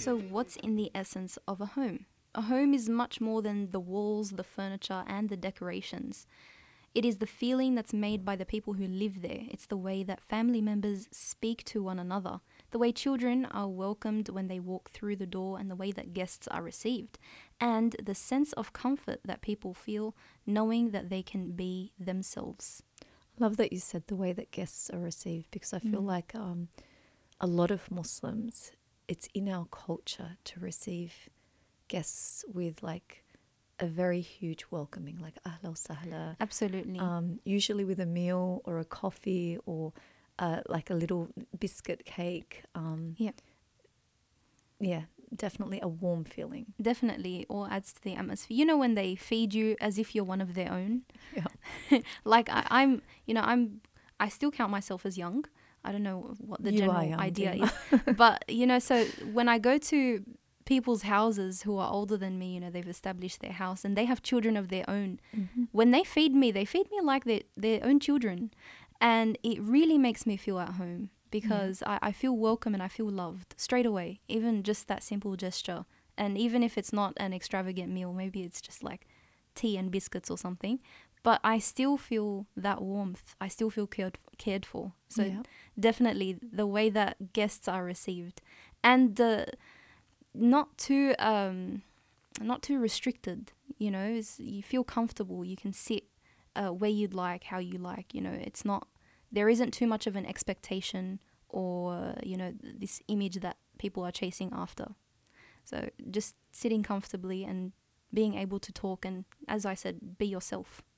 So, what's in the essence of a home? A home is much more than the walls, the furniture, and the decorations. It is the feeling that's made by the people who live there. It's the way that family members speak to one another, the way children are welcomed when they walk through the door, and the way that guests are received, and the sense of comfort that people feel knowing that they can be themselves. Love that you said the way that guests are received, because I feel like a lot of Muslims, it's in our culture to receive guests with like a very huge welcoming, like ahla wa sahla. Absolutely. Usually with a meal or a coffee or like a little biscuit cake. Yeah, definitely a warm feeling. Definitely, or adds to the atmosphere. You know, when they feed you as if you're one of their own. Yeah. Like I still count myself as young. I don't know what the You are general young, idea Dima. is, but so when I go to people's houses who are older than me, they've established their house and they have children of their own. Mm-hmm. When they feed me like their own children, and it really makes me feel at home because I feel welcome and I feel loved straight away. Even just that simple gesture, and even if it's not an extravagant meal, maybe it's just like tea and biscuits or something, but I still feel that warmth. I still feel cared for. So definitely the way that guests are received, and not too restricted. You feel comfortable. You can sit where you'd like, how you like. It's not, there isn't too much of an expectation or this image that people are chasing after. So just sitting comfortably and being able to talk and, as I said, be yourself.